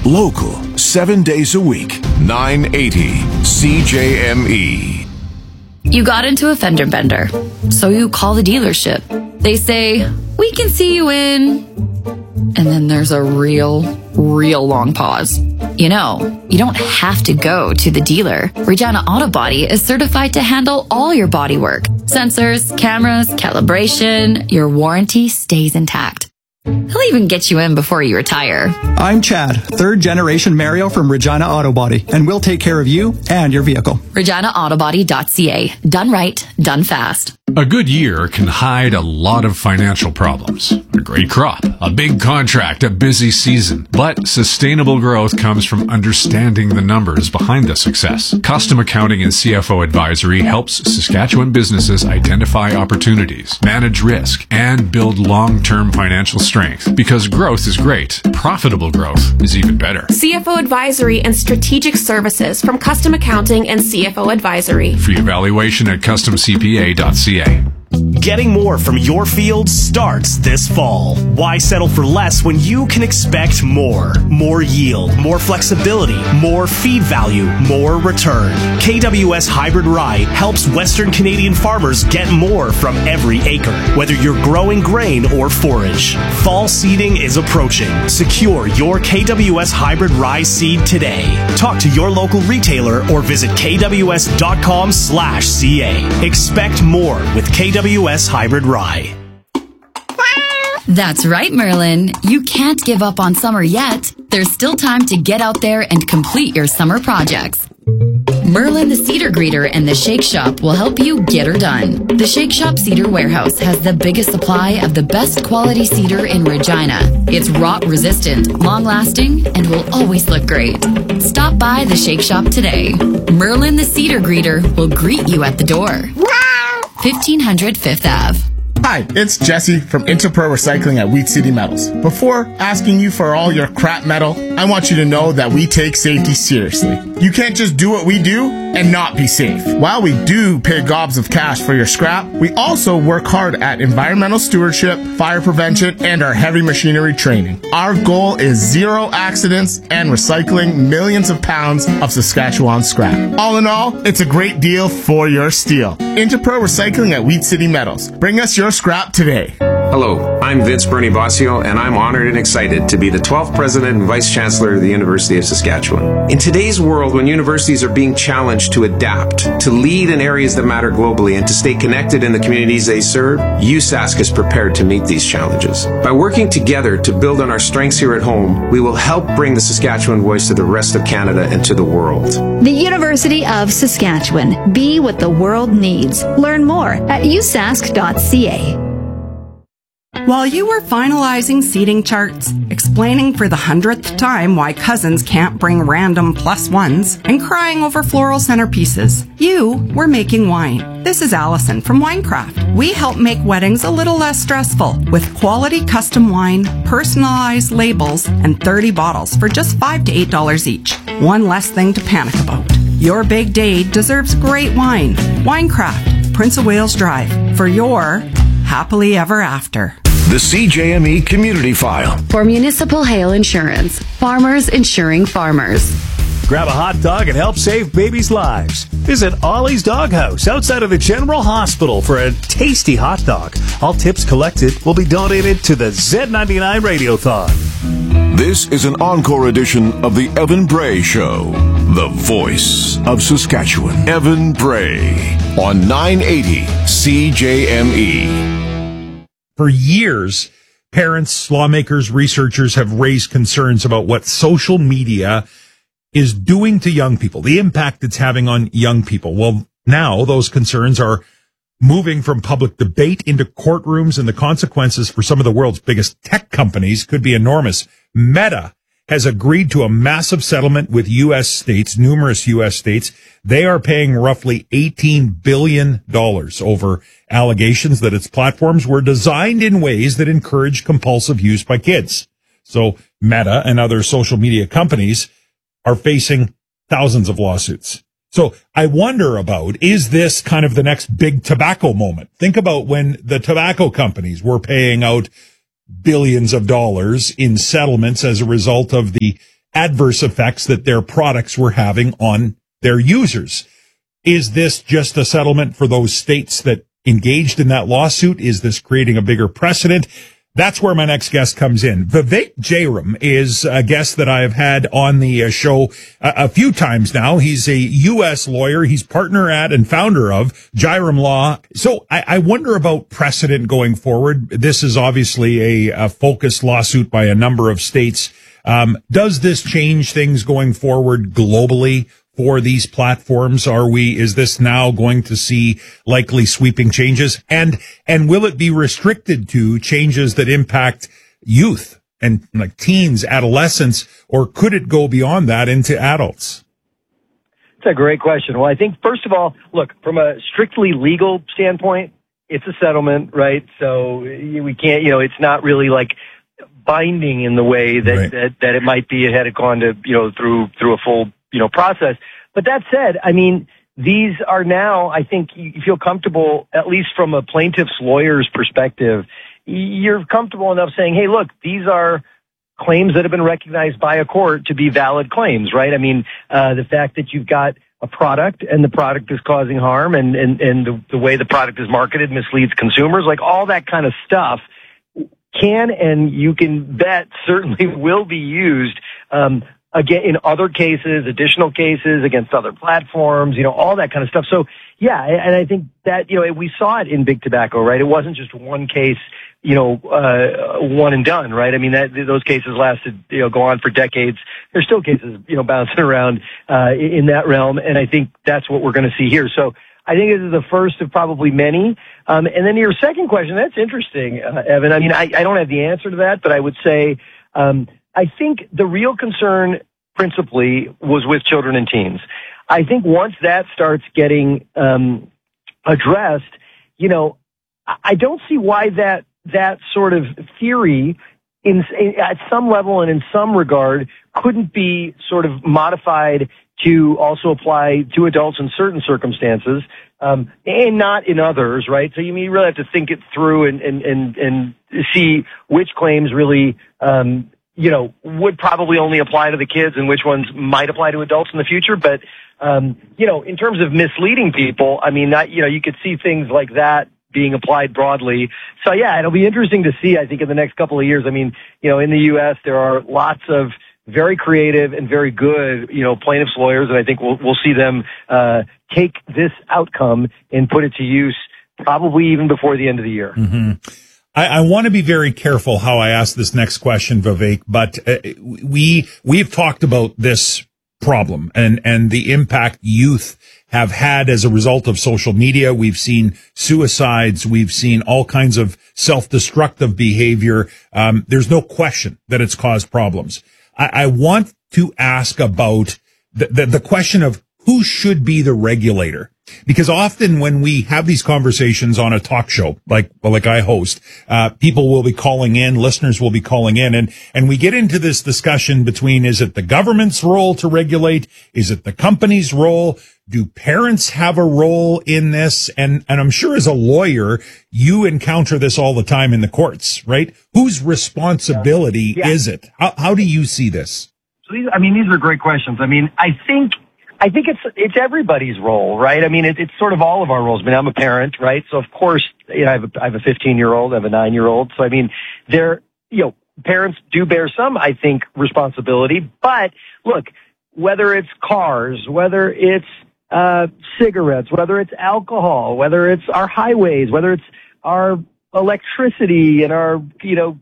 Local, 7 days a week, 980 CJME. You got into a fender bender, so you call the dealership. They say, we can see you in... And then there's a real long pause. You know, you don't have to go to the dealer. Regina Auto Body is certified to handle all your body work. Sensors, cameras, calibration, your warranty stays intact. He'll even get you in before you retire. I'm Chad, third generation Mario from Regina Auto Body, and we'll take care of you and your vehicle. ReginaAutobody.ca. Done right, done fast. A good year can hide a lot of financial problems. A great crop, a big contract, a busy season. But sustainable growth comes from understanding the numbers behind the success. Custom Accounting and CFO Advisory helps Saskatchewan businesses identify opportunities, manage risk, and build long-term financial strength. Because growth is great, profitable growth is even better. CFO Advisory and Strategic Services from Custom Accounting and CFO Advisory. Free evaluation at customcpa.ca. Getting more from your field starts this fall. Why settle for less when you can expect more? More yield, more flexibility, more feed value, more return. KWS Hybrid Rye helps Western Canadian farmers get more from every acre, whether you're growing grain or forage. Fall seeding is approaching. Secure your KWS Hybrid Rye seed today. Talk to your local retailer or visit kws.com/ca. Expect more with KWS Hybrid Rye. That's right, Merlin. You can't give up on summer yet. There's still time to get out there and complete your summer projects. Merlin the Cedar Greeter and the Shake Shop will help you get her done. The Shake Shop Cedar Warehouse has the biggest supply of the best quality cedar in Regina. It's rot resistant, long lasting, and will always look great. Stop by the Shake Shop today. Merlin the Cedar Greeter will greet you at the door. 1500 Fifth Ave. Hi, it's Jesse from Interpro Recycling at Wheat City Metals. Before asking you for all your crap metal, I want you to know that we take safety seriously. You can't just do what we do and not be safe. While we do pay gobs of cash for your scrap, we also work hard at environmental stewardship, fire prevention, and our heavy machinery training. Our goal is zero accidents and recycling millions of pounds of Saskatchewan scrap. All in all, it's a great deal for your steel. Interpro Recycling at Wheat City Metals. Bring us your scrap today. Hello, I'm Vince Bernie Bossio, and I'm honored and excited to be the 12th President and Vice Chancellor of the University of Saskatchewan. In today's world, when universities are being challenged to adapt, to lead in areas that matter globally, and to stay connected in the communities they serve, USask is prepared to meet these challenges. By working together to build on our strengths here at home, we will help bring the Saskatchewan voice to the rest of Canada and to the world. The University of Saskatchewan. Be what the world needs. Learn more at usask.ca. While you were finalizing seating charts, explaining for the 100th time why cousins can't bring random plus ones, and crying over floral centerpieces, you were making wine. This is Allison from Winecraft. We help make weddings a little less stressful with quality custom wine, personalized labels, and 30 bottles for just $5 to $8 each. One less thing to panic about. Your big day deserves great wine. Winecraft, Prince of Wales Drive, for your happily ever after. The CJME Community File. For Municipal Hail Insurance. Farmers insuring farmers. Grab a hot dog and help save babies' lives. Visit Ollie's Doghouse outside of the General Hospital for a tasty hot dog. All tips collected will be donated to the Z99 Radiothon. This is an encore edition of the Evan Bray Show. The voice of Saskatchewan. Evan Bray on 980 CJME. For years, parents, lawmakers, researchers have raised concerns about what social media is doing to young people, the impact it's having on young people. Well, now those concerns are moving from public debate into courtrooms, and the consequences for some of the world's biggest tech companies could be enormous. Meta has agreed to a massive settlement with U.S. states, numerous U.S. states. They are paying roughly $18 billion over allegations that its platforms were designed in ways that encourage compulsive use by kids. So Meta and other social media companies are facing thousands of lawsuits. So I wonder about, is this kind of the next big tobacco moment? Think about when the tobacco companies were paying out billions of dollars in settlements as a result of the adverse effects that their products were having on their users. Is this just a settlement for those states that engaged in that lawsuit? Is this creating a bigger precedent? That's where my next guest comes in. Vivek Jayaram is a guest that I have had on the show a few times now. He's a U.S. lawyer. He's partner at and founder of Jayaram Law. So I wonder about precedent going forward. This is obviously a focused lawsuit by a number of states. Does this change things going forward globally for these platforms? Is this now going to see likely sweeping changes? And will it be restricted to changes that impact youth and like teens, adolescents, or could it go beyond that into adults? It's a great question. Well, I think first of all, look, from a strictly legal standpoint, it's a settlement, right? So we can't, it's not really like binding in the way that that it might be had it gone to, through a full, process. But that said, I mean, these are now, I think you feel comfortable, at least from a plaintiff's lawyer's perspective, you're comfortable enough saying, hey, look, these are claims that have been recognized by a court to be valid claims, right? I mean, the fact that you've got a product and the product is causing harm and the way the product is marketed misleads consumers, like all that kind of stuff can, and you can bet certainly will be used, again, in other cases, additional cases against other platforms, all that kind of stuff. So yeah, and I think that, we saw it in Big Tobacco, right? It wasn't just one case, one and done, right? I mean, those cases lasted, go on for decades. There's still cases, bouncing around, in that realm. And I think that's what we're going to see here. So I think this is the first of probably many. And then your second question, that's interesting, Evan. I mean, I don't have the answer to that, but I would say, I think the real concern principally was with children and teens. I think once that starts getting addressed, I don't see why that sort of theory at some level and in some regard couldn't be sort of modified to also apply to adults in certain circumstances, and not in others, right? So you really have to think it through and see which claims really, would probably only apply to the kids and which ones might apply to adults in the future. But, in terms of misleading people, I mean, you could see things like that being applied broadly. So yeah, it'll be interesting to see, I think, in the next couple of years. I mean, in the U.S., there are lots of very creative and very good, plaintiffs' lawyers, and I think we'll see them, take this outcome and put it to use probably even before the end of the year. Mm-hmm. I want to be very careful how I ask this next question, Vivek, but we've talked about this problem and the impact youth have had as a result of social media. We've seen suicides. We've seen all kinds of self-destructive behavior. There's no question that it's caused problems. I want to ask about the question of who should be the regulator. Because often when we have these conversations on a talk show, like I host, people will be calling in, listeners will be calling in, and we get into this discussion between, is it the government's role to regulate? Is it the company's role? Do parents have a role in this? And I'm sure as a lawyer, you encounter this all the time in the courts, right? Whose responsibility is it? How do you see this? So these are great questions. I mean, I think it's everybody's role, right? I mean, it's sort of all of our roles. I mean, I'm a parent, right? So of course, I have a 15-year-old, I have a 9-year-old. So I mean, parents do bear some, I think, responsibility. But look, whether it's cars, whether it's cigarettes, whether it's alcohol, whether it's our highways, whether it's our electricity and our, name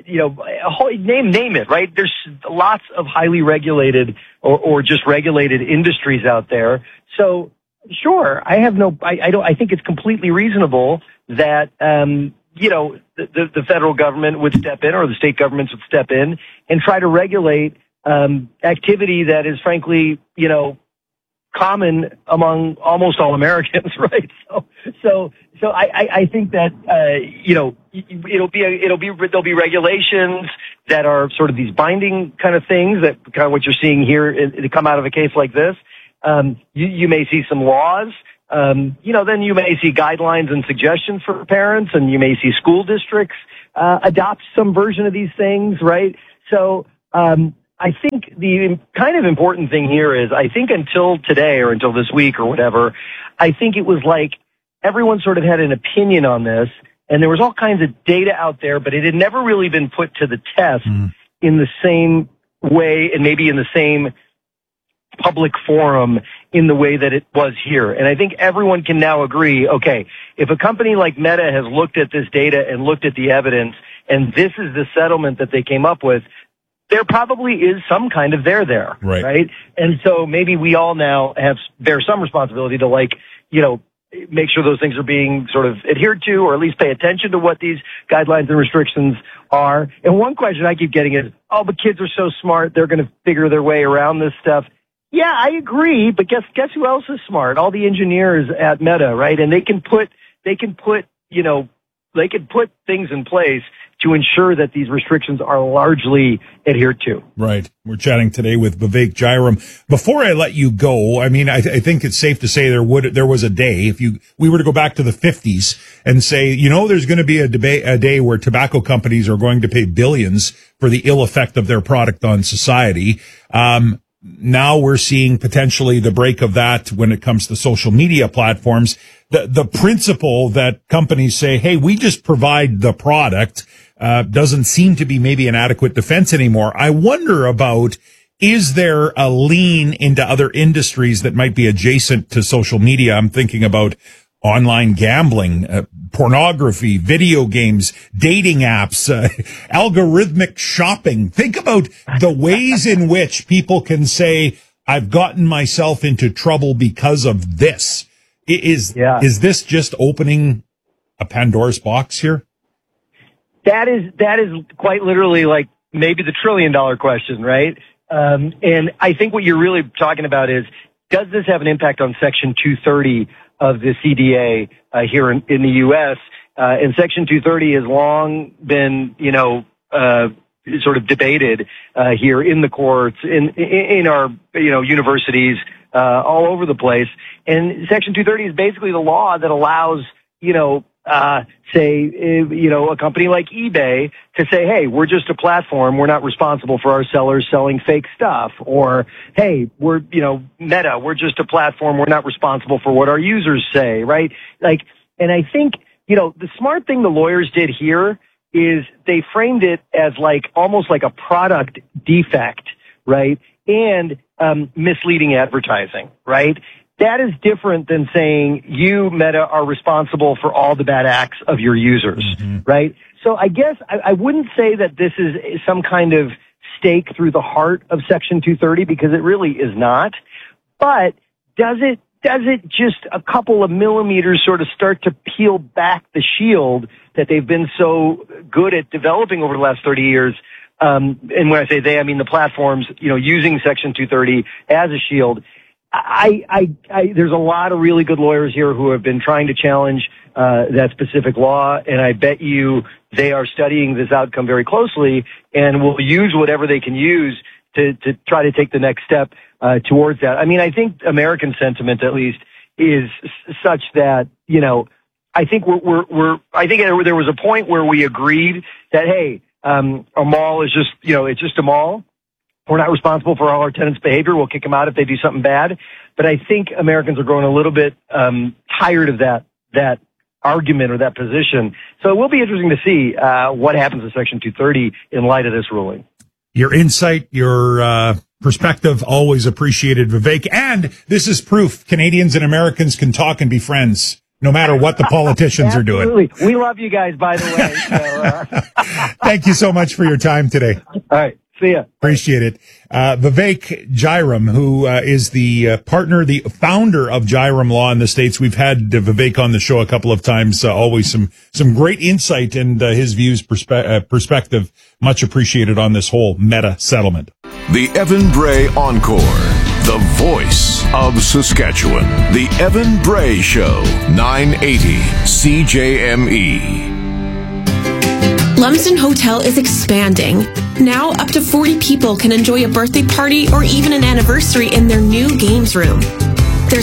it, right? There's lots of highly regulated or just regulated industries out there. So sure, I think it's completely reasonable that, the federal government would step in or the state governments would step in and try to regulate, activity that is frankly, common among almost all Americans, right? So I think that, there'll be regulations that are sort of these binding kind of things that kind of what you're seeing here to come out of a case like this. You may see some laws, then you may see guidelines and suggestions for parents, and you may see school districts, adopt some version of these things, right? So, I think the kind of important thing here is, I think until today or until this week or whatever, I think it was like everyone sort of had an opinion on this, and there was all kinds of data out there, but it had never really been put to the test in the same way and maybe in the same public forum in the way that it was here. And I think everyone can now agree, okay, if a company like Meta has looked at this data and looked at the evidence, and this is the settlement that they came up with, there probably is some kind of there, right? And so maybe we all now bear some responsibility to, like, you know, make sure those things are being sort of adhered to, or at least pay attention to what these guidelines and restrictions are. And one question I keep getting is, oh, but kids are so smart, they're going to figure their way around this stuff. Yeah, I agree, but guess who else is smart? All the engineers at Meta, right? And they can put things in place to ensure that these restrictions are largely adhered to. Right. We're chatting today with Vivek Jayaram. Before I let you go, I mean, I think it's safe to say there was a day, if we were to go back to the 50s and say, you know, there's going to be a day where tobacco companies are going to pay billions for the ill effect of their product on society. Now we're seeing potentially the break of that when it comes to social media platforms. The principle that companies say, hey, we just provide the product, doesn't seem to be maybe an adequate defense anymore. I wonder about, is there a lean into other industries that might be adjacent to social media? I'm thinking about online gambling, pornography, video games, dating apps, algorithmic shopping. Think about the ways in which people can say, I've gotten myself into trouble because of this. Is this just opening a Pandora's box here? That is quite literally like maybe the $1 trillion question, right? And I think what you're really talking about is, does this have an impact on Section 230 of the CDA here in the U.S.? And Section 230 has long been, sort of debated here in the courts, in our universities all over the place. And Section 230 is basically the law that allows a company like eBay to say, hey, we're just a platform. We're not responsible for our sellers selling fake stuff. Or, hey, we're Meta. We're just a platform. We're not responsible for what our users say, right? Like, and I think, the smart thing the lawyers did here is they framed it as like almost like a product defect, right? And misleading advertising, right? That is different than saying you, Meta, are responsible for all the bad acts of your users, right? So I guess I wouldn't say that this is some kind of stake through the heart of Section 230, because it really is not. But does it just a couple of millimeters sort of start to peel back the shield that they've been so good at developing over the last 30 years? And when I say they, I mean the platforms, using Section 230 as a shield. There's a lot of really good lawyers here who have been trying to challenge that specific law, and I bet you they are studying this outcome very closely and will use whatever they can use to try to take the next step towards that. I mean, I think American sentiment, at least, is such that I think I think there was a point where we agreed that, hey, a mall is just it's just a mall. We're not responsible for all our tenants' behavior. We'll kick them out if they do something bad. But I think Americans are growing a little bit tired of that argument or that position. So it will be interesting to see what happens to Section 230 in light of this ruling. Your insight, your perspective, always appreciated, Vivek. And this is proof Canadians and Americans can talk and be friends, no matter what the politicians are doing. Absolutely. We love you guys, by the way. So, Thank you so much for your time today. All right. See ya. Appreciate it. Vivek Jayaram, who is the partner, the founder of Jayaram Law in the States. We've had Vivek on the show a couple of times. Always some great insight and his views, perspective. Much appreciated on this whole Meta settlement. The Evan Bray Encore, the voice of Saskatchewan. The Evan Bray Show, 980 CJME. Lumsden Hotel is expanding. Now, up to 40 people can enjoy a birthday party or even an anniversary in their new games room.